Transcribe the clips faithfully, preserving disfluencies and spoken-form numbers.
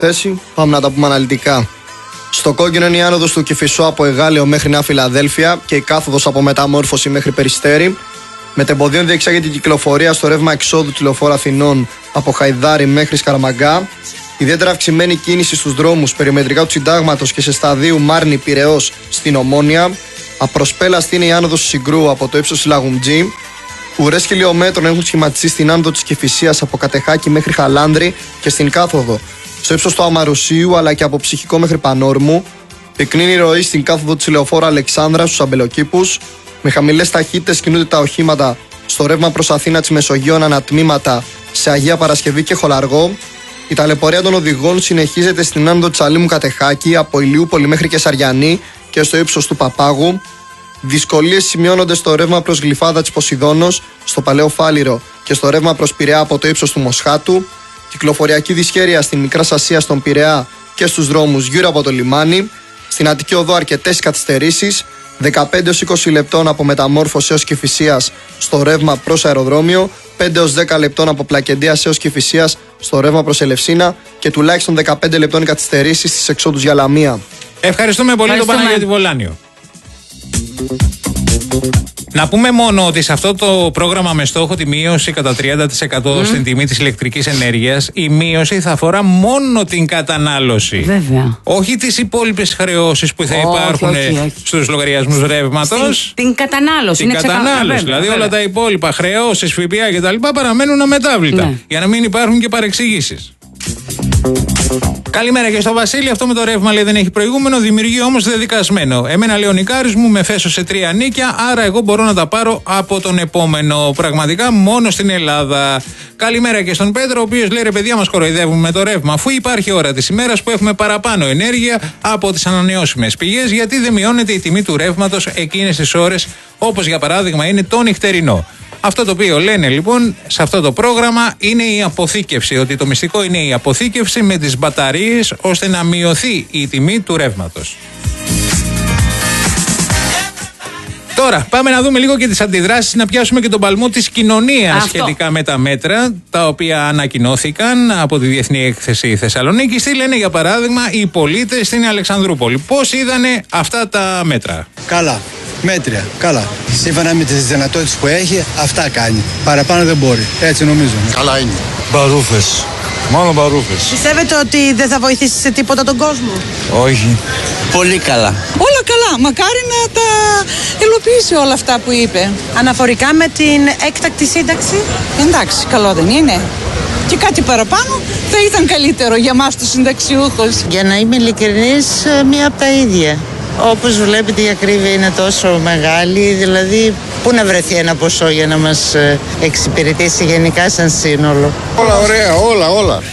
Θέση, πάμε να τα πούμε αναλυτικά. Στο κόκκινο είναι η άνοδος του Κηφισό από Εγάλεο μέχρι Νέα Φιλαδέλφια και η κάθοδος από Μεταμόρφωση μέχρι Περιστέρι. Μετεμποδίων διεξάγεται την κυκλοφορία στο ρεύμα εξόδου του Λεωφόρου Αθηνών από Χαϊδάρι μέχρι Σκαραμαγκά. Ιδιαίτερα αυξημένη κίνηση στους δρόμους περιμετρικά του Συντάγματος και σε σταδίου Μάρνη Πειραιώς στην Ομόνια. Απροσπέλαστη είναι η άνοδος του Συγκρού από το ύψος της Λαγουμτζή. Ουρές χιλιόμετρων έχουν σχηματιστεί στην άνοδο της Κηφισίας από Κατεχάκη μέχρι Χαλάνδρη και στην κάθοδο στο ύψος του Αμαρουσίου αλλά και από Ψυχικό μέχρι Πανόρμου. Πυκνή ροή στην κάθοδο της Λεωφόρου Αλεξάνδρα στους Αμπελοκήπους. Με χαμηλές ταχύτητες κινούνται τα οχήματα στο ρεύμα προς Αθήνα της Μεσογείων ανατμήματα σε Αγία Παρασκευή και Χολαργό. Η ταλαιπωρία των οδηγών συνεχίζεται στην άνοδο της Αλήμου Κατεχάκη από Ηλιούπολη μέχρι και Σαριανή και στο ύψος του Παπάγου. Δυσκολίες σημειώνονται στο ρεύμα προς Γλυφάδα της Ποσειδώνος, στο Παλαιό Φάληρο και στο ρεύμα προς Πειραιά από το ύψος του Μοσχάτου. Κυκλοφοριακή δυσχέρεια στην Μικρά Ασία στον Πειραιά και στους δρόμους γύρω από το λιμάνι. Στην Αττική Οδό αρκετές καθυστερήσεις, δεκαπέντε έως είκοσι λεπτών από Μεταμόρφωση έως Κηφισίας στο ρεύμα προς αεροδρόμιο, πέντε έως δέκα λεπτών από Πλακεντίας έως Κηφισίας στο ρεύμα προς Ελευσίνα και τουλάχιστον δεκαπέντε λεπτών καθυστερήσεις στις εξόδους για Λαμία. Ευχαριστούμε πολύ τον Παναγιώτη Βολάνιο. Να πούμε μόνο ότι σε αυτό το πρόγραμμα με στόχο τη μείωση κατά τριάντα τοις εκατό mm. στην τιμή της ηλεκτρικής ενέργειας, η μείωση θα αφορά μόνο την κατανάλωση. Βέβαια. Όχι τις υπόλοιπες χρεώσεις που θα όχι, υπάρχουν όχι, όχι. στους λογαριασμούς ρεύματος. Την κατανάλωση. Την κατανάλωση. Βέβαια, δηλαδή βέβαια. όλα τα υπόλοιπα χρεώσεις, ΦΠΑ κτλ. παραμένουν αμετάβλητα. Ναι. Για να μην υπάρχουν και παρεξηγήσεις. Καλημέρα και στο Βασίλη. Αυτό με το ρεύμα λέει δεν έχει προηγούμενο, δημιουργεί όμως δεδικασμένο. Εμένα λέει ο νικάρης μου με φέσωσε τρία νίκια, άρα εγώ μπορώ να τα πάρω από τον επόμενο. Πραγματικά μόνο στην Ελλάδα. Καλημέρα και στον Πέτρο, ο οποίος λέει ρε παιδιά μας κοροϊδεύουν με το ρεύμα. Αφού υπάρχει ώρα της ημέρας που έχουμε παραπάνω ενέργεια από τις ανανεώσιμες πηγές, γιατί δεν μειώνεται η τιμή του ρεύματος εκείνες τις ώρες, όπως για παράδειγμα είναι το νυχτερινό. Αυτό το οποίο λένε λοιπόν σε αυτό το πρόγραμμα είναι η αποθήκευση, ότι το μυστικό είναι η αποθήκευση με τις μπαταρίες ώστε να μειωθεί η τιμή του ρεύματος. Τώρα πάμε να δούμε λίγο και τις αντιδράσεις, να πιάσουμε και τον παλμό της κοινωνίας αυτό. Σχετικά με τα μέτρα τα οποία ανακοινώθηκαν από τη Διεθνή Έκθεση Θεσσαλονίκη. Τι λένε για παράδειγμα οι πολίτες στην Αλεξανδρούπολη, πώς είδανε αυτά τα μέτρα? Καλά. Μέτρια, καλά. Σύμφωνα με τις δυνατότητες που έχει, αυτά κάνει. Παραπάνω δεν μπορεί. Έτσι νομίζω. Καλά είναι. Μπαρούφες. Μόνο μπαρούφες. Πιστεύετε ότι δεν θα βοηθήσει σε τίποτα τον κόσμο? Όχι. Πολύ καλά. Όλα καλά. Μακάρι να τα υλοποιήσει όλα αυτά που είπε. Αναφορικά με την έκτακτη σύνταξη. Εντάξει, καλό δεν είναι? Και κάτι παραπάνω θα ήταν καλύτερο για μας τους συνταξιούχους. Για να είμαι ειλικρινής, μία από τα ίδια. Όπως βλέπετε η ακρίβεια είναι τόσο μεγάλη, δηλαδή πού να βρεθεί ένα ποσό για να μας εξυπηρετήσει γενικά σαν σύνολο. Όλα ωραία, όλα, όλα.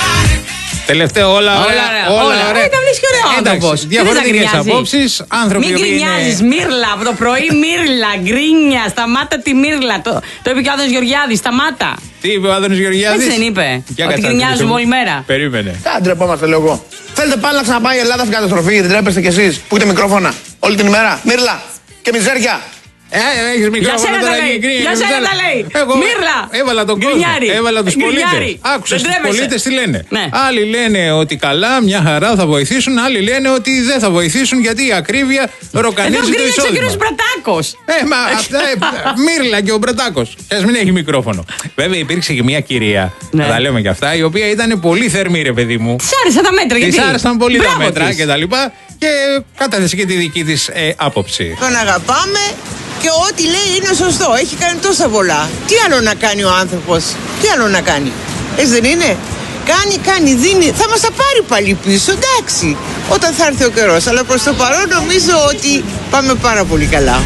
Τελευταίο όλα ωραία. Όλα, όλα, όλα ωραία. Ήταν βρίσκει ωραίο άνθρωπος. Διαφορετικές απόψεις. Άνθρωποι μην γκρινιάζεις, είναι... Μύρλα, από το πρωί Μύρλα, γκρίνια, σταμάτα τη Μύρλα. Το, το είπε και ο Άδωνης Γεωργιάδης, σταμάτα. Τι είπε ο Άδωνης Γεωργιάδης? Έτσι δεν είπε? Για ότι γκρινιάζουμε όλη μέρα. Περίμενε. Δεν ντρεπόμαστε, λέω εγώ. Θέλετε πάλι να ξαναπάει η Ελλάδα στην καταστροφή, δεν τρέπεστε κι εσείς που έχετε μικρόφωνα όλη την ημέρα? Μύρλα και μιζέρια. Ε, έχεις μικρόφωνο τώρα και για σένα τα λέει. Μύρλα. Έβαλα τον κόσμο, έβαλα τους πολίτες. Άκουσες τους πολίτες τι λένε. Ναι. Άλλοι λένε ότι καλά, μια χαρά θα βοηθήσουν. Άλλοι λένε ότι δεν θα βοηθήσουν γιατί η ακρίβεια ροκανίζει το εισόδημα. Εδώ ο κύριος Μπρατάκος. Ε, μα αυτά, Μύρλα και ο Μπρατάκος. Ας μην έχει μικρόφωνο. Βέβαια υπήρξε και μια κυρία, ναι. να τα λέμε κι αυτά, η οποία ήταν πολύ θερμή ρε παιδί μου. Της άρεσαν τα μέτρα, γιατί? Της άρεσαν πολύ τα μέτρα και τα λοιπά και κατάθεσε και τη δική της ε, άποψη. Τον αγαπάμε. Και ό,τι λέει είναι σωστό. Έχει κάνει τόσα πολλά. Τι άλλο να κάνει ο άνθρωπος? Τι άλλο να κάνει? Έτσι δεν είναι? Κάνει, κάνει, δίνει. Θα μας τα πάρει πάλι πίσω. Εντάξει. Όταν θα έρθει ο καιρός. Αλλά προς το παρόν νομίζω ότι πάμε πάρα πολύ καλά.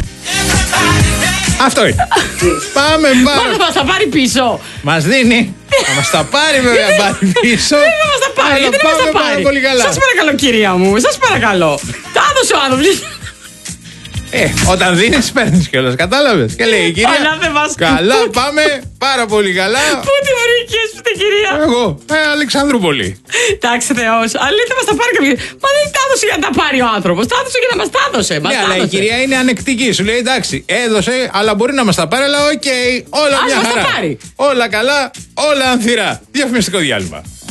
Αυτό είναι. Πάμε πάρα. Πώς θα μας τα πάρει πίσω? Μας δίνει. Θα μας τα πάρει βέβαια πάλι πίσω. Δεν θα μας τα πάρει. Γιατί δεν μας τα πάρει? Σας παρακαλώ κυρία μου. Σας παρακαλώ. Τα έδωσε ο άνθρωπος. Ε, όταν δίνεις παίρνεις κιόλας, κατάλαβες? Και λέει η κυρία, καλά πάμε, πάρα πολύ καλά. Πού τη βρήκες την κυρία? Εγώ, ε, Αλεξανδρούπολη. Εντάξει Θεός, αλήθεια μας τα πάρει κάποιος. Μα δεν τα έδωσε για να τα πάρει ο άνθρωπος, τα έδωσε για να μας τα έδωσε. Ναι, αλλά η κυρία είναι ανεκτική, σου λέει εντάξει, έδωσε, αλλά μπορεί να μας τα πάρει, αλλά οκ, okay, όλα μια χαρά. Όλα καλά, όλα ανθυρά. Διαφημιστικό διάλειμμα.